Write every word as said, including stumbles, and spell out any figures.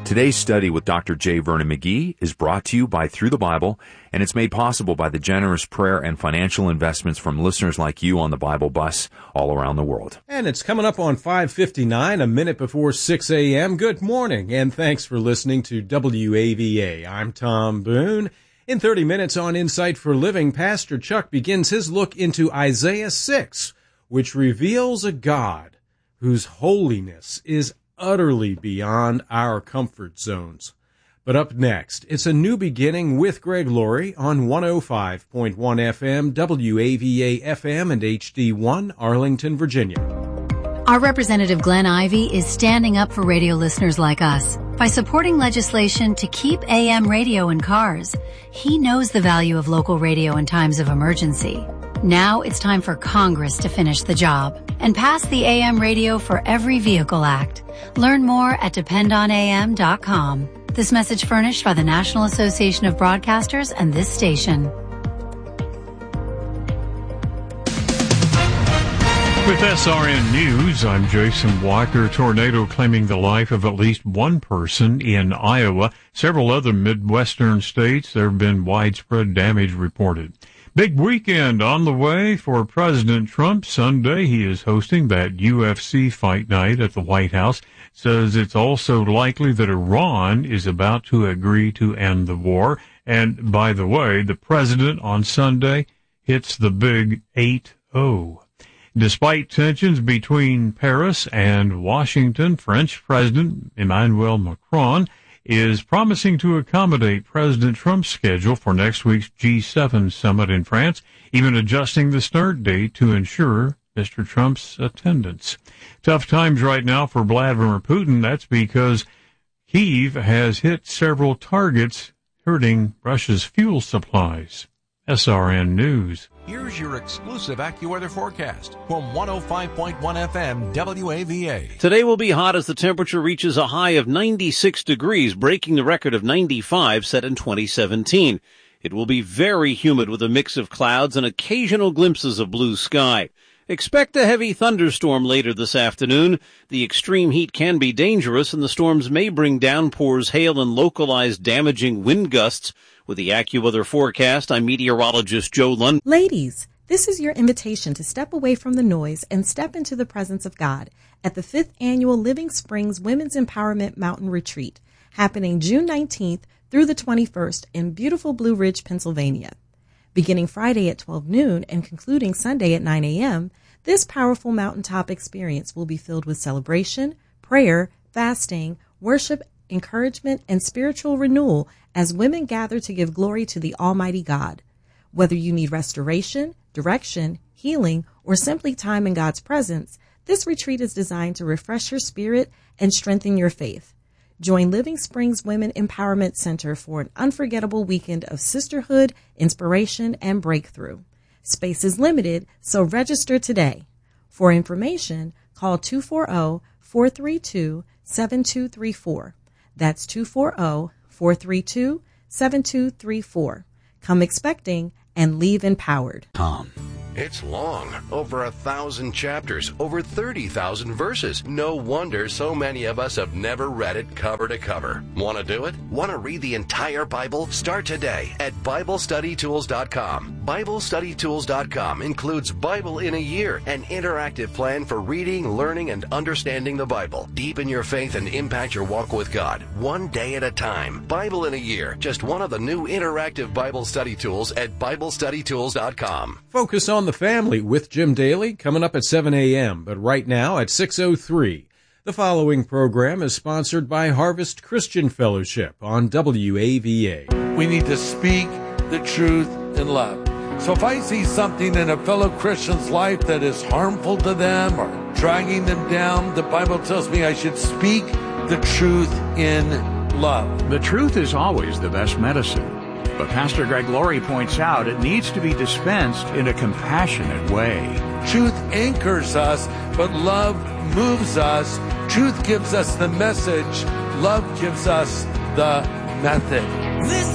Today's study with Doctor J. Vernon McGee is brought to you by Through the Bible, and it's made possible by the generous prayer and financial investments from listeners like you on the Bible Bus all around the world. And it's coming up on five fifty-nine, a minute before six a.m. Good morning, and thanks for listening to W A V A. I'm Tom Boone. In thirty minutes on Insight for Living, Pastor Chuck begins his look into Isaiah six, which reveals a God whose holiness is utterly beyond our comfort zones. But up next, it's a new beginning with Greg Laurie on one oh five point one F M, W A V A F M, and H D one, Arlington, Virginia. Our Representative Glenn Ivey is standing up for radio listeners like us by supporting legislation to keep A M radio in cars. He knows the value of local radio in times of emergency. Now it's time for Congress to finish the job and pass the A M Radio for Every Vehicle Act. Learn more at depend on A M dot com. This message furnished by the National Association of Broadcasters and this station. With S R N News, I'm Jason Walker. Tornado claiming the life of at least one person in Iowa. Several other Midwestern states, there have been widespread damage reported. Big weekend on the way for President Trump. Sunday, he is hosting that U F C fight night at the White House. Says it's also likely that Iran is about to agree to end the war. And by the way, the president on Sunday hits the big eight oh. Despite tensions between Paris and Washington, French President Emmanuel Macron is promising to accommodate President Trump's schedule for next week's G seven summit in France, even adjusting the start date to ensure Mister Trump's attendance. Tough times right now for Vladimir Putin. That's because Kyiv has hit several targets, hurting Russia's fuel supplies. S R N News. Here's your exclusive AccuWeather forecast from one oh five point one F M W A V A. Today will be hot as the temperature reaches a high of ninety-six degrees, breaking the record of ninety-five set in twenty seventeen. It will be very humid with a mix of clouds and occasional glimpses of blue sky. Expect a heavy thunderstorm later this afternoon. The extreme heat can be dangerous, and the storms may bring downpours, hail, and localized damaging wind gusts. With the AccuWeather forecast, I'm meteorologist Joe Lund. Ladies, this is your invitation to step away from the noise and step into the presence of God at the fifth Annual Living Springs Women's Empowerment Mountain Retreat, happening June nineteenth through the twenty-first in beautiful Blue Ridge, Pennsylvania. Beginning Friday at twelve noon and concluding Sunday at nine a.m., this powerful mountaintop experience will be filled with celebration, prayer, fasting, worship, encouragement, and spiritual renewal as women gather to give glory to the Almighty God. Whether you need restoration, direction, healing, or simply time in God's presence, this retreat is designed to refresh your spirit and strengthen your faith. Join Living Springs Women Empowerment Center for an unforgettable weekend of sisterhood, inspiration, and breakthrough. Space is limited, so register today. For information, call two four zero, four three two, seven two three four. That's two four zero, four three two, seven two three four. Come expecting and leave empowered. Tom. It's long, over a thousand chapters, over thirty thousand verses. No wonder so many of us have never read it cover to cover. Want to do it? Want to read the entire Bible? Start today at Bible Study Tools dot com. Bible Study Tools dot com includes Bible in a Year, an interactive plan for reading, learning, and understanding the Bible. Deepen your faith and impact your walk with God, one day at a time. Bible in a Year, just one of the new interactive Bible study tools at Bible Study Tools dot com. Focus on the Family with Jim Daly coming up at seven a.m., but right now at six oh three. The following program is sponsored by Harvest Christian Fellowship on W A V A. We need to speak the truth in love. So if I see something in a fellow Christian's life that is harmful to them or dragging them down, the Bible tells me I should speak the truth in love. The truth is always the best medicine. But Pastor Greg Laurie points out it needs to be dispensed in a compassionate way. Truth anchors us, but love moves us. Truth gives us the message. Love gives us the method. Listen.